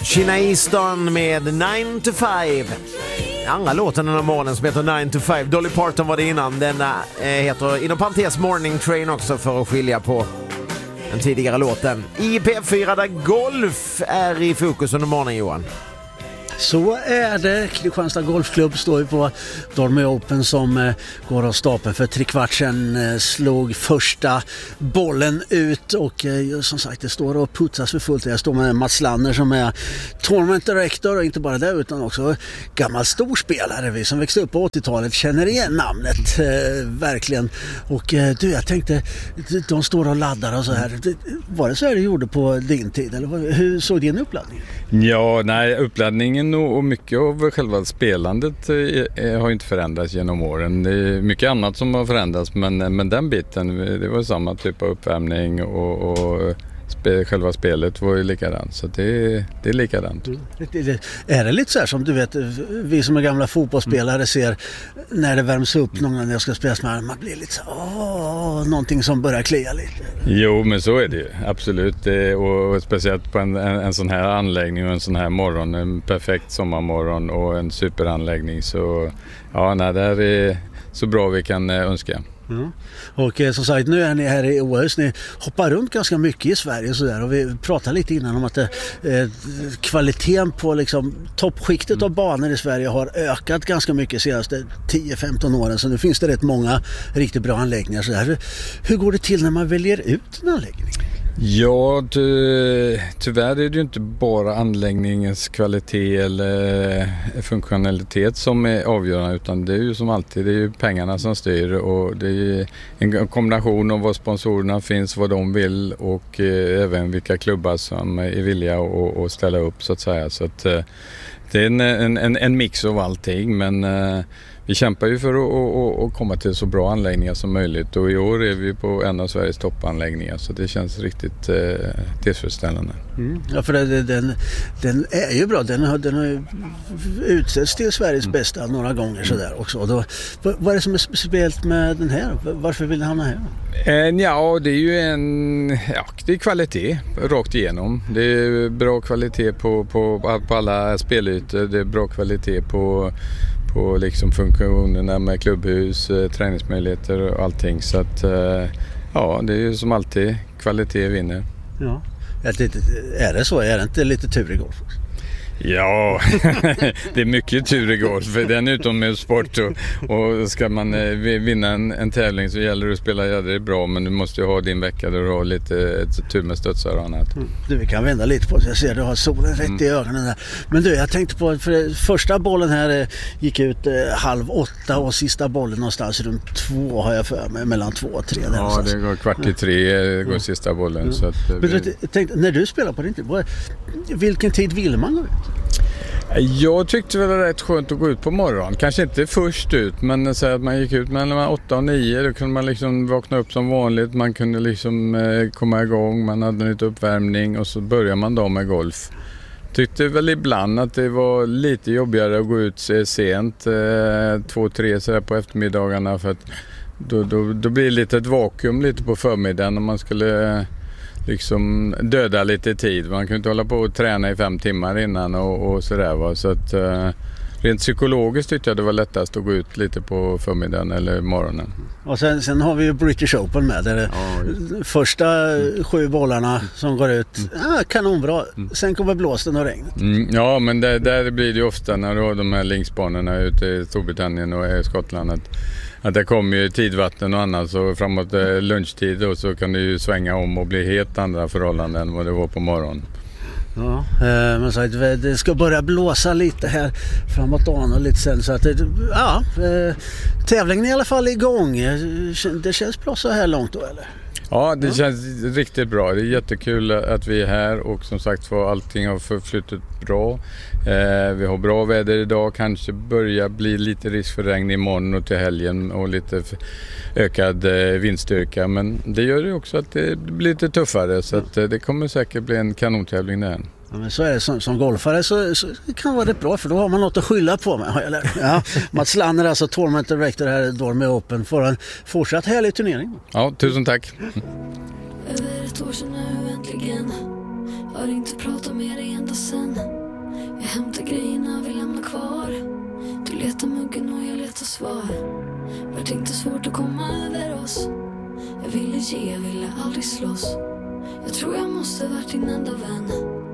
Sheena Easton med 9 to 5. Andra låten den här morgonen som heter 9 to 5. Dolly Parton var det innan. Den heter inom parentes Morning Train också, för att skilja på den tidigare låten. I P4 där golf är i fokus under morgonen, Johan. Så är det. Kristianstad Golfklubb står ju på Dormy Open som går av stapeln för 3/4 sedan. Slog första bollen ut och som sagt det står och putsas för fullt. Jag står med Mats Lanner som är tournament director och inte bara det utan också gammal storspelare. Vi som växte upp på 80-talet känner igen namnet verkligen. Och du, jag tänkte de står och laddar och så här. Var det så här du gjorde på din tid? Eller hur såg din uppladdning? Ja, nej, uppladdningen och mycket av själva spelandet har inte förändrats genom åren. Det är mycket annat som har förändrats, men den biten, det var samma typ av uppvärmning och själva spelet var ju likadant, så det är likadant. Är det lite så här som du vet, vi som är gamla fotbollsspelare ser när det värms upp någon gång när jag ska spela med, man blir lite så någonting som börjar klia lite. Jo, men så är det ju, absolut. Och speciellt på en sån här anläggning och en sån här morgon, en perfekt sommarmorgon och en superanläggning, så ja, nej, det här är så bra vi kan önska. Mm. Och som sagt, nu är ni här i OS, ni hoppar runt ganska mycket i Sverige så där, och vi pratade lite innan om att kvaliteten på liksom toppskiktet av banor i Sverige har ökat ganska mycket de senaste 10-15 åren, så nu finns det rätt många riktigt bra anläggningar så där. Hur går det till när man väljer ut en anläggning? Ja, tyvärr är det ju inte bara anläggningens kvalitet eller funktionalitet som är avgörande, utan det är ju som alltid, det är ju pengarna som styr, och det är en kombination av vad sponsorerna finns, vad de vill och även vilka klubbar som är villiga att ställa upp så att säga. Så att det är en mix av allting, men vi kämpar ju för att komma till så bra anläggningar som möjligt, och i år är vi på en av Sveriges toppanläggningar, så det känns riktigt tillfredsställande. Ja, för den är ju bra. Den har utsetts till Sveriges bästa några gånger sådär också. Då, vad är det som är speciellt med den här? Varför vill den hamna här? Ja, det är ju det är kvalitet rakt igenom. Det är bra kvalitet på alla spelytor. Det är bra kvalitet på liksom funktionerna med klubbhus, träningsmöjligheter och allting. Så att ja, det är ju som alltid, kvalitet vinner. Ja. Är det så? Är det inte lite tur i golf? Ja, det är mycket tur i golf, för den är utomhussport och ska man vinna en tävling så gäller det att spela jädrigt bra, men du måste ju ha din vecka där du har lite tur med studsar och annat. Du, vi kan vända lite på det. Jag ser du har solen rätt i ögonen där. Men du, jag tänkte på, för första bollen här gick ut 7:30 och sista bollen någonstans runt 2 har jag för mig, mellan 2 och 3. Ja, det går 2:45 går sista bollen. Så att, men du, när du spelar på din tid, vilken tid vill man gå ut? Jag tyckte väl det var rätt skönt att gå ut på morgonen. Kanske inte först ut, men så att man gick ut mellan 8 och 9. Då kunde man liksom vakna upp som vanligt. Man kunde liksom komma igång. Man hade lite uppvärmning och så börjar man då med golf. Tyckte väl ibland att det var lite jobbigare att gå ut sent. 2-3 så där på eftermiddagarna, för att då blir det lite ett vakuum lite på förmiddagen om man skulle liksom döda lite tid. Man kunde inte hålla på och träna i 5 timmar innan och sådär, va. Så att rent psykologiskt tyckte jag det var lättast att gå ut lite på förmiddagen eller morgonen. Och sen har vi ju British Open med där första 7 bollarna som går ut kanonbra. Sen kommer blåsten och regnet. Ja, men där blir det ju ofta när du har de här linksbanorna ute i Storbritannien och i Skottland att det kommer ju tidvatten och annat, så framåt lunchtid och så kan det ju svänga om och bli helt andra förhållanden än vad det var på morgonen. Ja, men så att det ska börja blåsa lite här framåt dagen och lite sen, så att tävlingen är i alla fall igång. Det känns bra så här långt då, eller? Ja, det känns riktigt bra. Det är jättekul att vi är här, och som sagt var, allting har förflyttat bra. Vi har bra väder idag, kanske börjar bli lite risk för regn imorgon och till helgen och lite ökad vindstyrka, men det gör ju också att det blir lite tuffare, så att det kommer säkert bli en kanontävling där. Ja, men så är det som golfare, så kan det vara rätt bra, för då har man något att skylla på med, har jag lärt. Ja, Mats Lanner, alltså tournament director här i Dormy Open, för en fortsatt härlig turnering. Ja, tusen tack. Över ett år sedan nu äntligen Har inte pratat med dig ända sen. Jag hämtar grejerna vi lämnar kvar. Du letar muggen och jag letar svar. Vart inte svårt att komma över oss. Jag ville ge, jag ville aldrig slåss. Jag tror jag måste varit din enda vän.